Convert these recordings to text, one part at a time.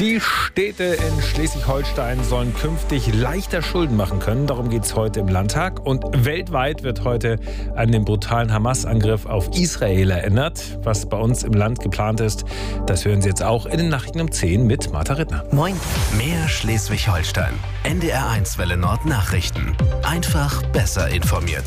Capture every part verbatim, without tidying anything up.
Die Städte in Schleswig-Holstein sollen künftig leichter Schulden machen können. Darum geht es heute im Landtag. Und weltweit wird heute an den brutalen Hamas-Angriff auf Israel erinnert. Was bei uns im Land geplant ist, das hören Sie jetzt auch in den Nachrichten um zehn mit Martha Rittner. Moin. Mehr Schleswig-Holstein. N D R eins Welle Nord Nachrichten. Einfach besser informiert.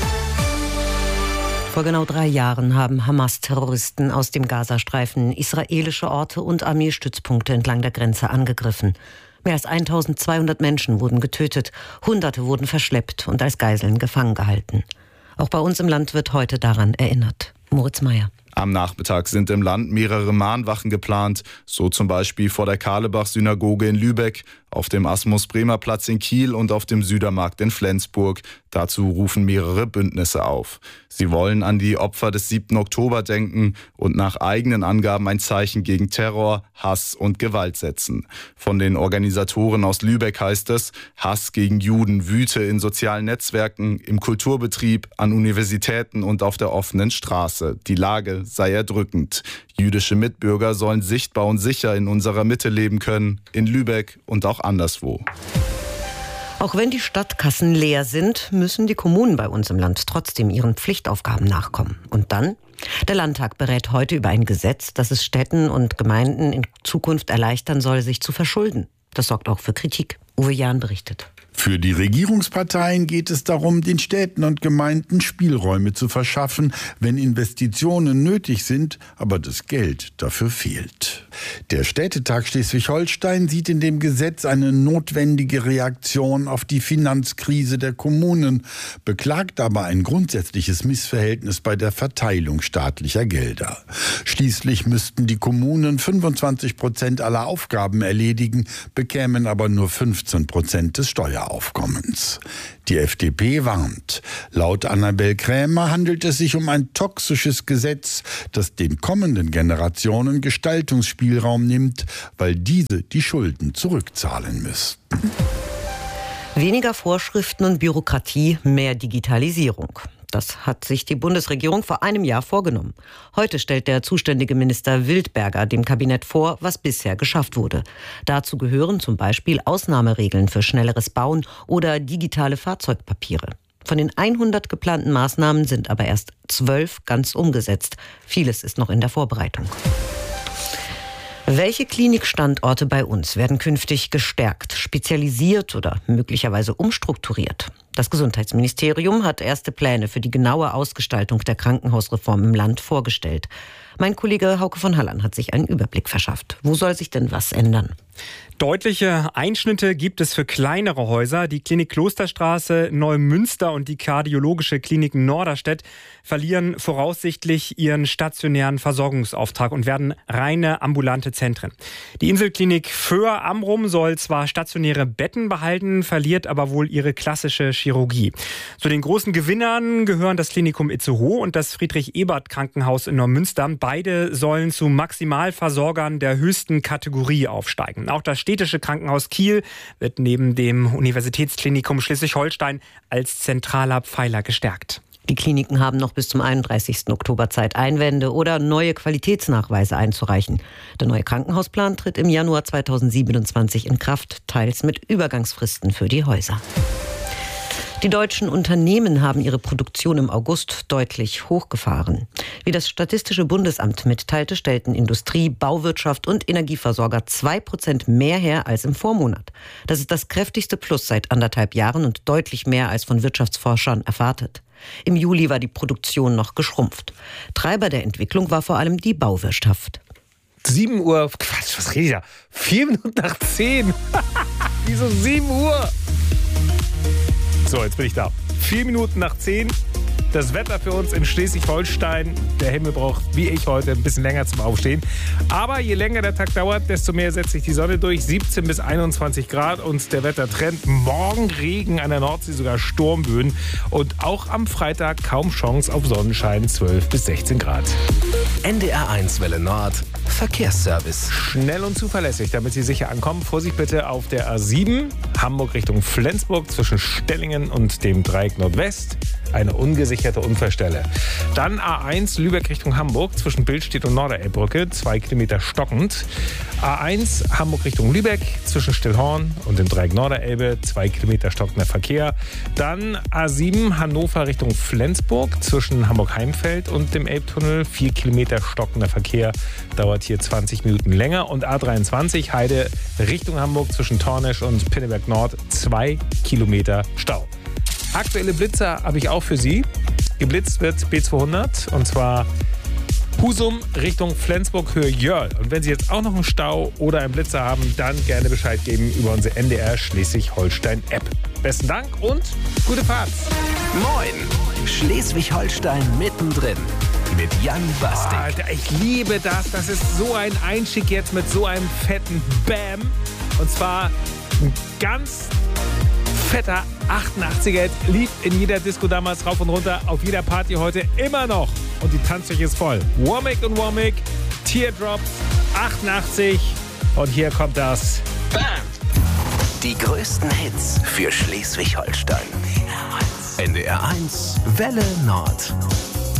Vor genau drei Jahren haben Hamas-Terroristen aus dem Gazastreifen israelische Orte und Armeestützpunkte entlang der Grenze angegriffen. Mehr als eintausendzweihundert Menschen wurden getötet, Hunderte wurden verschleppt und als Geiseln gefangen gehalten. Auch bei uns im Land wird heute daran erinnert. Moritz Meyer. Am Nachmittag sind im Land mehrere Mahnwachen geplant, so zum Beispiel vor der Karlebach-Synagoge in Lübeck, auf dem Asmus-Bremer-Platz in Kiel und auf dem Südermarkt in Flensburg. Dazu rufen mehrere Bündnisse auf. Sie wollen an die Opfer des siebten Oktober denken und nach eigenen Angaben ein Zeichen gegen Terror, Hass und Gewalt setzen. Von den Organisatoren aus Lübeck heißt es, Hass gegen Juden wüte in sozialen Netzwerken, im Kulturbetrieb, an Universitäten und auf der offenen Straße. Die Lage sei erdrückend. Jüdische Mitbürger sollen sichtbar und sicher in unserer Mitte leben können, in Lübeck und auch anderswo. Auch wenn die Stadtkassen leer sind, müssen die Kommunen bei uns im Land trotzdem ihren Pflichtaufgaben nachkommen. Und dann? Der Landtag berät heute über ein Gesetz, das es Städten und Gemeinden in Zukunft erleichtern soll, sich zu verschulden. Das sorgt auch für Kritik. Uwe Jahn berichtet. Für die Regierungsparteien geht es darum, den Städten und Gemeinden Spielräume zu verschaffen, wenn Investitionen nötig sind, aber das Geld dafür fehlt. Der Städtetag Schleswig-Holstein sieht in dem Gesetz eine notwendige Reaktion auf die Finanzkrise der Kommunen, beklagt aber ein grundsätzliches Missverhältnis bei der Verteilung staatlicher Gelder. Schließlich müssten die Kommunen fünfundzwanzig Prozent aller Aufgaben erledigen, bekämen aber nur fünfzehn Prozent des Steueraufkommens. Aufkommens. Die F D P warnt. Laut Annabel Krämer handelt es sich um ein toxisches Gesetz, das den kommenden Generationen Gestaltungsspielraum nimmt, weil diese die Schulden zurückzahlen müssten. Weniger Vorschriften und Bürokratie, mehr Digitalisierung. Das hat sich die Bundesregierung vor einem Jahr vorgenommen. Heute stellt der zuständige Minister Wildberger dem Kabinett vor, was bisher geschafft wurde. Dazu gehören zum Beispiel Ausnahmeregeln für schnelleres Bauen oder digitale Fahrzeugpapiere. Von den hundert geplanten Maßnahmen sind aber erst zwölf ganz umgesetzt. Vieles ist noch in der Vorbereitung. Welche Klinikstandorte bei uns werden künftig gestärkt, spezialisiert oder möglicherweise umstrukturiert? Das Gesundheitsministerium hat erste Pläne für die genaue Ausgestaltung der Krankenhausreform im Land vorgestellt. Mein Kollege Hauke von Halland hat sich einen Überblick verschafft. Wo soll sich denn was ändern? Deutliche Einschnitte gibt es für kleinere Häuser. Die Klinik Klosterstraße, Neumünster und die kardiologische Klinik Norderstedt verlieren voraussichtlich ihren stationären Versorgungsauftrag und werden reine ambulante Zentren. Die Inselklinik Föhr-Amrum soll zwar stationäre Betten behalten, verliert aber wohl ihre klassische Chirurgie. Zu den großen Gewinnern gehören das Klinikum Itzehoe und das Friedrich-Ebert-Krankenhaus in Neumünster. Beide sollen zu Maximalversorgern der höchsten Kategorie aufsteigen. Auch das städtische Krankenhaus Kiel wird neben dem Universitätsklinikum Schleswig-Holstein als zentraler Pfeiler gestärkt. Die Kliniken haben noch bis zum einunddreißigsten Oktober Zeit, Einwände oder neue Qualitätsnachweise einzureichen. Der neue Krankenhausplan tritt im Januar zweitausendsiebenundzwanzig in Kraft, teils mit Übergangsfristen für die Häuser. Die deutschen Unternehmen haben ihre Produktion im August deutlich hochgefahren. Wie das Statistische Bundesamt mitteilte, stellten Industrie, Bauwirtschaft und Energieversorger zwei Prozent mehr her als im Vormonat. Das ist das kräftigste Plus seit anderthalb Jahren und deutlich mehr als von Wirtschaftsforschern erwartet. Im Juli war die Produktion noch geschrumpft. Treiber der Entwicklung war vor allem die Bauwirtschaft. sieben Uhr, Quatsch, was rede ich da? Vier Minuten nach zehn. Wieso sieben Uhr? So, jetzt bin ich da. Vier Minuten nach zehn. Das Wetter für uns in Schleswig-Holstein. Der Himmel braucht, wie ich heute, ein bisschen länger zum Aufstehen. Aber je länger der Tag dauert, desto mehr setzt sich die Sonne durch. siebzehn bis einundzwanzig Grad und der Wettertrend. Morgen Regen, an der Nordsee sogar Sturmböen. Und auch am Freitag kaum Chance auf Sonnenschein, zwölf bis sechzehn Grad. N D R eins Welle Nord. Verkehrsservice. Schnell und zuverlässig, damit Sie sicher ankommen. Vorsicht bitte auf der A sieben, Hamburg Richtung Flensburg zwischen Stellingen und dem Dreieck Nordwest. Eine ungesicherte Unfallstelle. Dann A eins, Lübeck Richtung Hamburg zwischen Billstedt und Norderelbbrücke, zwei Kilometer stockend. A eins, Hamburg Richtung Lübeck zwischen Stillhorn und dem Dreieck Norderelbe, zwei Kilometer stockender Verkehr. Dann A sieben, Hannover Richtung Flensburg zwischen Hamburg-Heimfeld und dem Elbtunnel, vier Kilometer stockender Verkehr, dauert hier zwanzig Minuten länger. Und A dreiundzwanzig, Heide Richtung Hamburg zwischen Tornisch und Pinneberg Nord, zwei Kilometer Stau. Aktuelle Blitzer habe ich auch für Sie. Geblitzt wird B zweihundert und zwar Husum Richtung Flensburg Höhe Jörl. Und wenn Sie jetzt auch noch einen Stau oder einen Blitzer haben, dann gerne Bescheid geben über unsere N D R Schleswig-Holstein-App. Besten Dank und gute Fahrt. Moin, Schleswig-Holstein mittendrin mit Jan Bastik. Alter, ich liebe das. Das ist so ein Einstieg jetzt mit so einem fetten Bam. Und zwar ein ganz fetter achtundachtziger lief in jeder Disco damals rauf und runter, auf jeder Party heute immer noch. Und die Tanzfläche ist voll. Womack und Womack, Teardrops, achtundachtzig. Und hier kommt das. Bam! Die größten Hits für Schleswig-Holstein. N D R eins Welle Nord.